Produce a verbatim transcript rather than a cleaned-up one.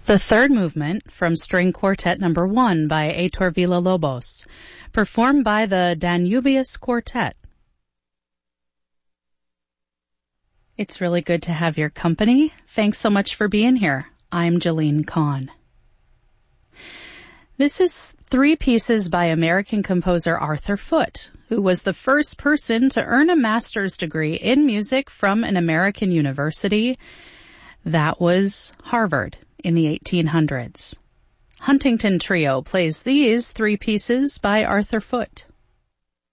The third movement from String Quartet Number One by Heitor Villa-Lobos, performed by the Danubius Quartet. It's really good to have your company. Thanks so much for being here. I'm Jalene Kahn. This is three pieces by American composer Arthur Foote, who was the first person to earn a master's degree in music from an American university. That was Harvard in the eighteen hundreds. Huntington Trio plays these three pieces by Arthur Foote.